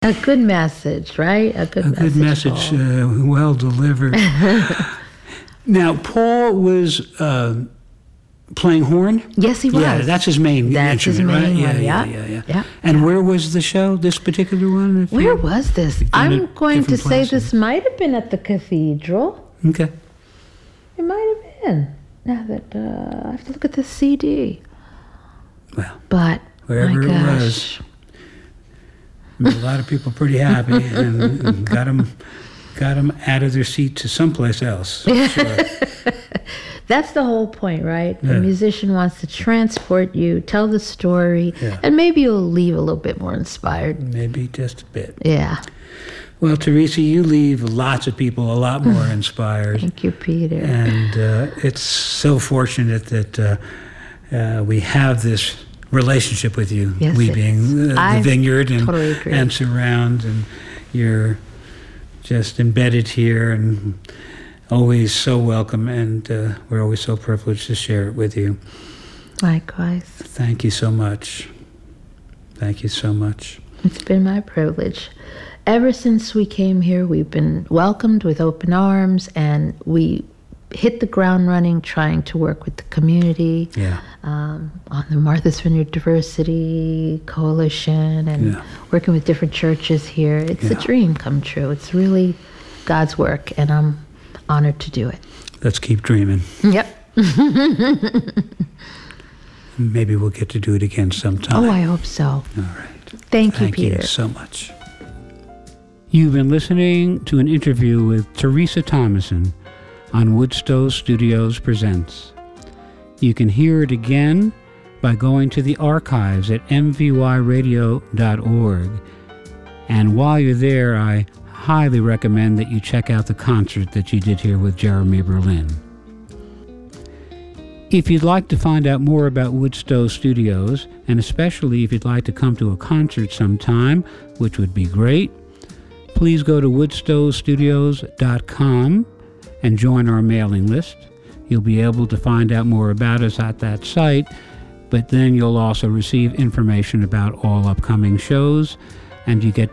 A good message, right? A good message, well delivered. Now, Paul was playing horn? Yes, he was. Yeah, that's his main instrument, right? Yeah. And where was the show, this particular one? Where was this? I'm going to say this might have been at the cathedral. Okay. It might have been. Now that I have to look at the CD. Well, but wherever it was, made a lot of people pretty happy and got them out of their seat to someplace else. Sure. That's the whole point, right? Yeah. The musician wants to transport you, tell the story, and maybe you'll leave a little bit more inspired. Maybe just a bit. Yeah. Well, Teresa, you leave lots of people a lot more inspired. Thank you, Peter. And it's so fortunate that we have this relationship with you. Yes, we being the Vineyard and Surround, and you're just embedded here and always so welcome, and we're always so privileged to share it with you. Likewise. Thank you so much. Thank you so much. It's been my privilege. Ever since we came here, we've been welcomed with open arms, and we hit the ground running trying to work with the community on the Martha's Vineyard Diversity Coalition and working with different churches here. It's a dream come true. It's really God's work, and I'm honored to do it. Let's keep dreaming. Yep. Maybe we'll get to do it again sometime. Oh, I hope so. All right. Thank you, Peter. Thank you so much. You've been listening to an interview with Teresa Thomason on Woodstow Studios Presents. You can hear it again by going to the archives at mvyradio.org. And while you're there, I highly recommend that you check out the concert that you did here with Jeremy Berlin. If you'd like to find out more about Woodstow Studios, and especially if you'd like to come to a concert sometime, which would be great, please go to woodstowstudios.com and join our mailing list. You'll be able to find out more about us at that site, but then you'll also receive information about all upcoming shows, and you get